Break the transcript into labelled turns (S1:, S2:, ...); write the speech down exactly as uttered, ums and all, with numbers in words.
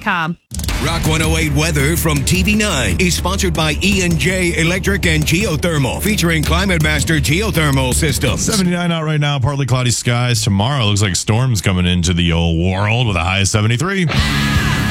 S1: com.
S2: Rock one oh eight weather from T V nine is sponsored by E and J Electric and Geothermal, featuring Climate Master Geothermal Systems.
S3: seventy-nine out right now, partly cloudy skies. Tomorrow looks like storms coming into the old world with a high of seventy-three.